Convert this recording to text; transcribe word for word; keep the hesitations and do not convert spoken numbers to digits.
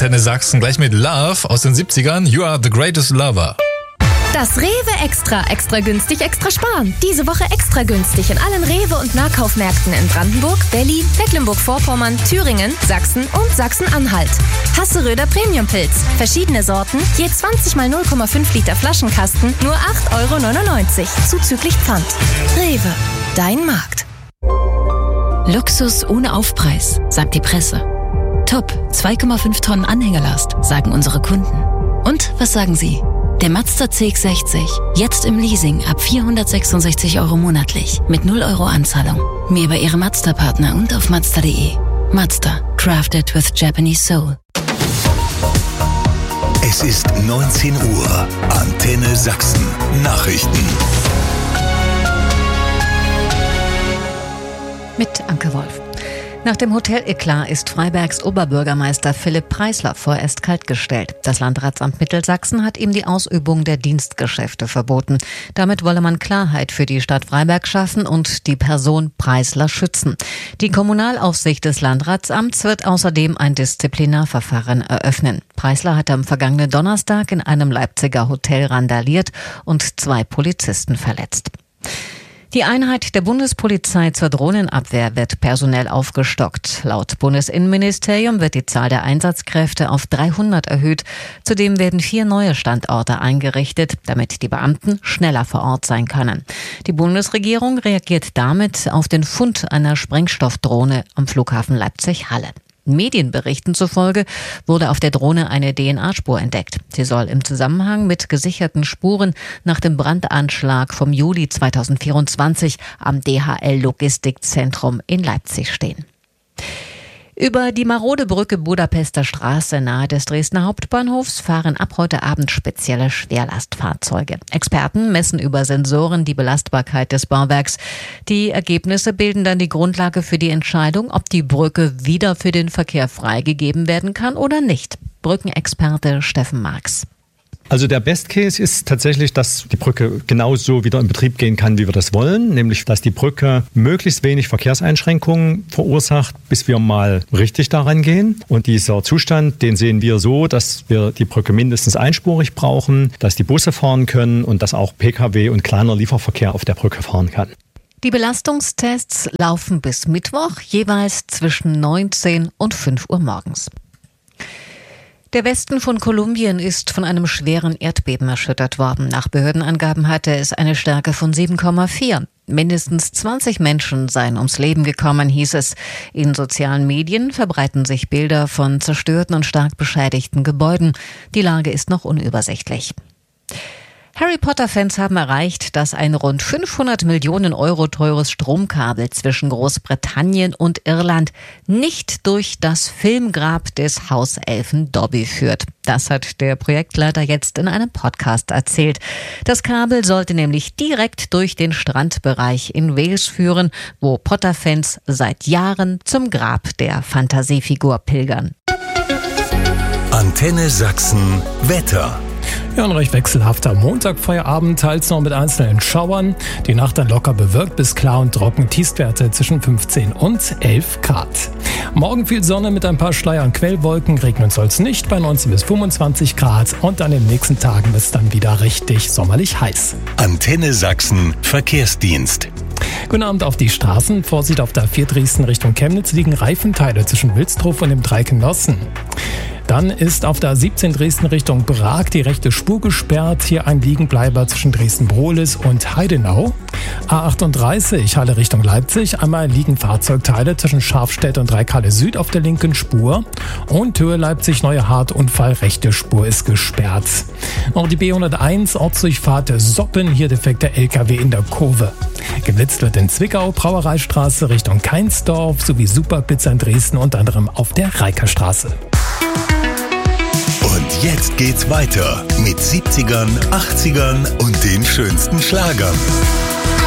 Antenne Sachsen. Gleich mit Love aus den siebzigern. You are the greatest lover. Das Rewe Extra. Extra günstig, extra sparen. Diese Woche extra günstig in allen Rewe- und Nahkaufmärkten in Brandenburg, Berlin, Mecklenburg-Vorpommern, Thüringen, Sachsen und Sachsen-Anhalt. Hasseröder Premium-Pilz. Verschiedene Sorten, je zwanzig mal null Komma fünf Liter Flaschenkasten, nur acht Euro neunundneunzig. Zuzüglich Pfand. Rewe. Dein Markt. Luxus ohne Aufpreis, sagt die Presse. Top, zwei Komma fünf Tonnen Anhängerlast, sagen unsere Kunden. Und was sagen Sie? Der Mazda C X sechzig, jetzt im Leasing ab vierhundertsechsundsechzig Euro monatlich, mit null Euro Anzahlung. Mehr bei Ihrem Mazda-Partner und auf Mazda punkt de. Mazda, crafted with Japanese soul. Es ist neunzehn Uhr. Antenne Sachsen. Nachrichten. Mit Anke Wolf. Nach dem Hotel-Eklat ist Freibergs Oberbürgermeister Philipp Preisler vorerst kaltgestellt. Das Landratsamt Mittelsachsen hat ihm die Ausübung der Dienstgeschäfte verboten. Damit wolle man Klarheit für die Stadt Freiberg schaffen und die Person Preisler schützen. Die Kommunalaufsicht des Landratsamts wird außerdem ein Disziplinarverfahren eröffnen. Preisler hat am vergangenen Donnerstag in einem Leipziger Hotel randaliert und zwei Polizisten verletzt. Die Einheit der Bundespolizei zur Drohnenabwehr wird personell aufgestockt. Laut Bundesinnenministerium wird die Zahl der Einsatzkräfte auf dreihundert erhöht. Zudem werden vier neue Standorte eingerichtet, damit die Beamten schneller vor Ort sein können. Die Bundesregierung reagiert damit auf den Fund einer Sprengstoffdrohne am Flughafen Leipzig-Halle. Medienberichten zufolge wurde auf der Drohne eine D N A-Spur entdeckt. Sie soll im Zusammenhang mit gesicherten Spuren nach dem Brandanschlag vom Juli zweitausendvierundzwanzig am D H L-Logistikzentrum in Leipzig stehen. Über die marode Brücke Budapester Straße nahe des Dresdner Hauptbahnhofs fahren ab heute Abend spezielle Schwerlastfahrzeuge. Experten messen über Sensoren die Belastbarkeit des Bauwerks. Die Ergebnisse bilden dann die Grundlage für die Entscheidung, ob die Brücke wieder für den Verkehr freigegeben werden kann oder nicht. Brückenexperte Steffen Marx. Also der Best Case ist tatsächlich, dass die Brücke genauso wieder in Betrieb gehen kann, wie wir das wollen. Nämlich, dass die Brücke möglichst wenig Verkehrseinschränkungen verursacht, bis wir mal richtig daran gehen. Und dieser Zustand, den sehen wir so, dass wir die Brücke mindestens einspurig brauchen, dass die Busse fahren können und dass auch P K W und kleiner Lieferverkehr auf der Brücke fahren kann. Die Belastungstests laufen bis Mittwoch, jeweils zwischen neunzehn und fünf Uhr morgens. Der Westen von Kolumbien ist von einem schweren Erdbeben erschüttert worden. Nach Behördenangaben hatte es eine Stärke von sieben Komma vier. Mindestens zwanzig Menschen seien ums Leben gekommen, hieß es. In sozialen Medien verbreiten sich Bilder von zerstörten und stark beschädigten Gebäuden. Die Lage ist noch unübersichtlich. Harry Potter-Fans haben erreicht, dass ein rund fünfhundert Millionen Euro teures Stromkabel zwischen Großbritannien und Irland nicht durch das Filmgrab des Hauselfen Dobby führt. Das hat der Projektleiter jetzt in einem Podcast erzählt. Das Kabel sollte nämlich direkt durch den Strandbereich in Wales führen, wo Potter-Fans seit Jahren zum Grab der Fantasiefigur pilgern. Antenne Sachsen Wetter. Ja, ein recht wechselhafter Montagfeierabend, teils noch mit einzelnen Schauern. Die Nacht dann locker bewölkt bis klar und trocken, Tiefstwerte zwischen fünfzehn und elf Grad. Morgen viel Sonne mit ein paar Schleier- und Quellwolken, regnen soll es nicht, bei neunzehn bis fünfundzwanzig Grad. Und an den nächsten Tagen ist es dann wieder richtig sommerlich heiß. Antenne Sachsen Verkehrsdienst. Guten Abend auf die Straßen. Vorsicht auf der vier Dresden Richtung Chemnitz liegen Reifenteile zwischen Wilsdruf und dem Dreieckenossen. Dann ist auf der siebzehn Dresden Richtung Prag die rechte Spur gesperrt. Hier ein Liegenbleiber zwischen Dresden-Brohlis und Heidenau. A achtunddreißig Halle Richtung Leipzig. Einmal liegen Fahrzeugteile zwischen Scharfstedt und Reikhalle Süd auf der linken Spur. Und Höhe Leipzig-Neue Hart-Unfall, rechte Spur ist gesperrt. Noch die B hunderteins Ortsdurchfahrt Soppen, hier defekter L K W in der Kurve. Geblitzt wird in Zwickau, Brauereistraße Richtung Keinsdorf sowie Superblitzer in Dresden, unter anderem auf der Reikerstraße. Und jetzt geht's weiter mit siebzigern, achtzigern und den schönsten Schlagern.